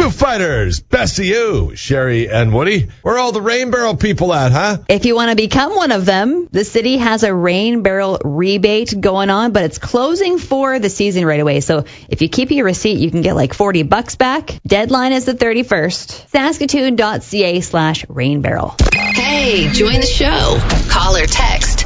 Foo Fighters, Best of You, Sherry and Woody. Where are all the Rain Barrel people at, huh? If you want to become one of them, the city has a Rain Barrel rebate going on, but it's closing for the season right away. So if you keep your receipt, you can get like $40 back. Deadline is the 31st. Saskatoon.ca/Rain Barrel. Hey, join the show. Call or text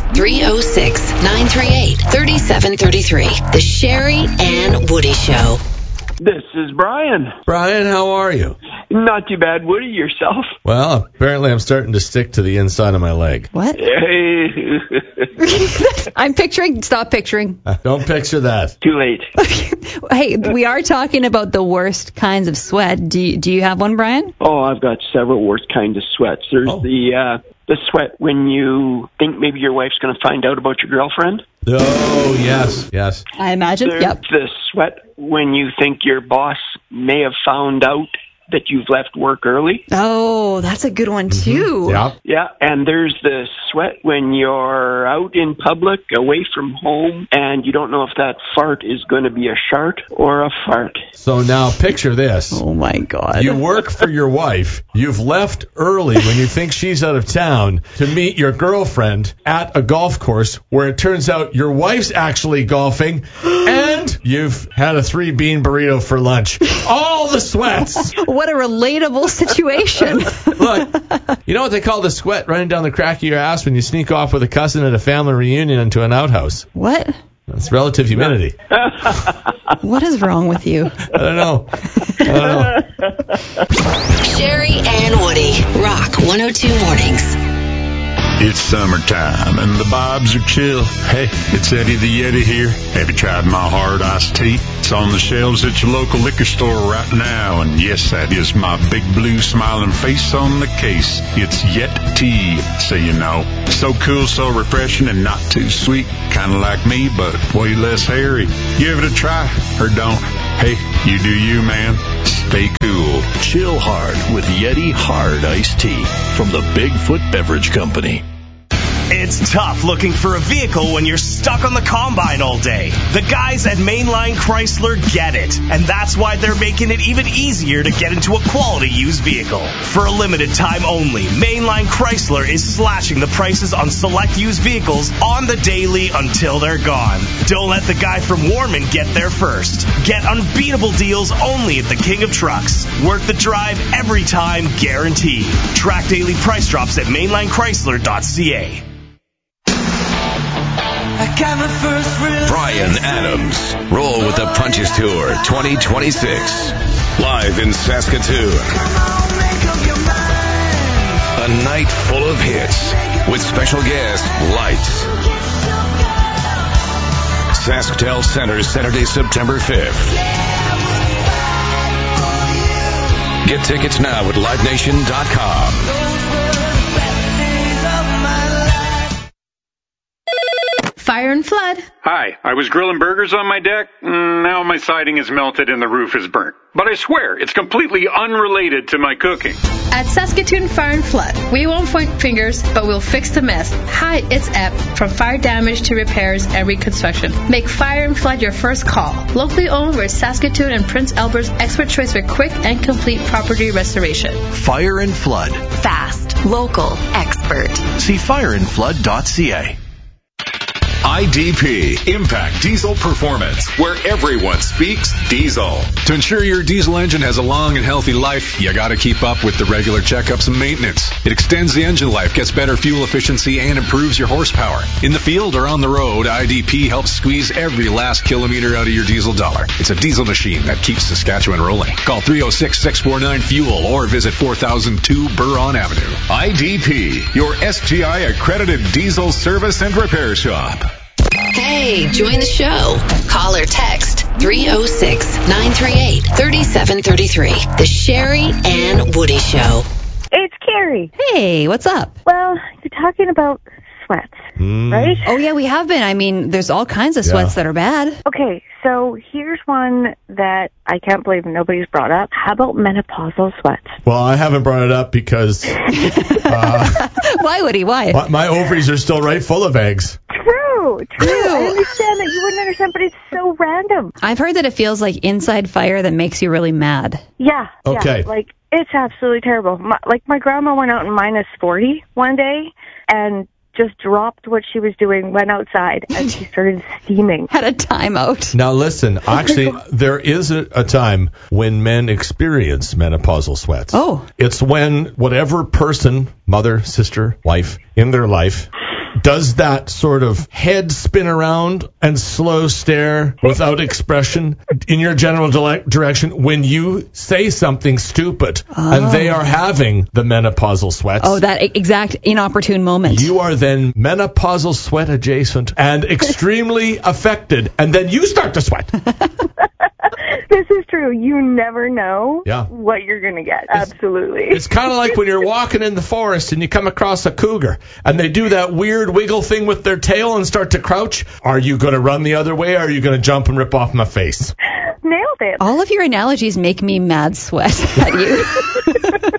306-938-3733. The Sherry and Woody Show. This is Brian. Brian, how are you? Not too bad, Woody. Yourself? Well, apparently I'm starting to stick to the inside of my leg. What? Hey. I'm picturing. Stop picturing. Don't picture that. Too late. Hey, we are talking about the worst kinds of sweat. Do you have one, Brian? Oh, I've got several worst kinds of sweats. There's the sweat when you think maybe your wife's going to find out about your girlfriend. Oh, yes. I imagine. There's the sweat when you think your boss may have found out that you've left work early. Oh, that's a good one, too. Yeah, and there's the sweat when you're out in public, away from home, and you don't know if that fart is going to be a shart or a fart. So now picture this. Oh, my God. You work for your wife. You've left early when you think she's out of town to meet your girlfriend at a golf course where it turns out your wife's actually golfing, and you've had a 3-bean burrito for lunch. All the sweats. What a relatable situation. Look, you know what they call the sweat running down the crack of your ass when you sneak off with a cousin at a family reunion into an outhouse? What? That's relative humidity. What is wrong with you? I don't know. Sherry and Woody, Rock 102 Mornings. It's summertime and the vibes are chill. Hey, it's Eddie the Yeti here. Have you tried my hard iced tea? It's on the shelves at your local liquor store right now. And yes, that is my big blue smiling face on the case. It's Yet Tea, so you know. So cool, so refreshing, and not too sweet. Kind of like me, but way less hairy. Give it a try, or don't. Hey, you do you, man. Stay cool. Chill hard with Yeti Hard Iced Tea from the Bigfoot Beverage Company. It's tough looking for a vehicle when you're stuck on the combine all day. The guys at Mainline Chrysler get it, and that's why they're making it even easier to get into a quality used vehicle. For a limited time only, Mainline Chrysler is slashing the prices on select used vehicles on the daily until they're gone. Don't let the guy from Warman get there first. Get unbeatable deals only at the King of Trucks. Worth the drive every time, guaranteed. Track daily price drops at mainlinechrysler.ca. Brian Adams. Roll with the Punches Tour 2026. Live in Saskatoon. A night full of hits with special guest Lights. SaskTel Center, Saturday, September 5th. Get tickets now at LiveNation.com. Fire and Flood. Hi, I was grilling burgers on my deck. Now my siding is melted and the roof is burnt. But I swear, it's completely unrelated to my cooking. At Saskatoon Fire and Flood, we won't point fingers, but we'll fix the mess. Hi, it's Ep, from fire damage to repairs and reconstruction. Make Fire and Flood your first call. Locally owned, we're Saskatoon and Prince Albert's expert choice for quick and complete property restoration. Fire and Flood. Fast, local, expert. See fireandflood.ca. IDP, Impact Diesel Performance, where everyone speaks diesel. To ensure your diesel engine has a long and healthy life, you gotta keep up with the regular checkups and maintenance. It extends the engine life, gets better fuel efficiency, and improves your horsepower. In the field or on the road, IDP helps squeeze every last kilometer out of your diesel dollar. It's a diesel machine that keeps Saskatchewan rolling. Call 306-649-FUEL or visit 4002 Buron Avenue. IDP, your SGI accredited diesel service and repair shop. Hey, join the show. Call or text 306-938-3733. The Sherry and Woody Show. It's Carrie. Hey, what's up? Well, you're talking about sweats, right? Oh, yeah, we have been. I mean, there's all kinds of sweats that are bad. Okay, so here's one that I can't believe nobody's brought up. How about menopausal sweats? Well, I haven't brought it up because... Why, Woody? Why? My ovaries are still right full of eggs. True. I understand that you wouldn't understand, but it's so random. I've heard that it feels like inside fire that makes you really mad. Yeah. Okay. Yeah, like, it's absolutely terrible. My grandma went out in -40 one day and just dropped what she was doing, went outside, and she started steaming. Had a timeout. Now listen, actually, there is a time when men experience menopausal sweats. Oh. It's when whatever person, mother, sister, wife, in their life, does that sort of head spin around and slow stare without expression in your general direction when you say something stupid and they are having the menopausal sweats. Oh, that exact inopportune moment. You are then menopausal sweat adjacent and extremely affected, and then you start to sweat. This is true. You never know Yeah. what you're going to get. Absolutely. It's kind of like when you're walking in the forest and you come across a cougar and they do that weird wiggle thing with their tail and start to crouch. Are you going to run the other way or are you going to jump and rip off my face? Nailed it. All of your analogies make me mad sweat at you.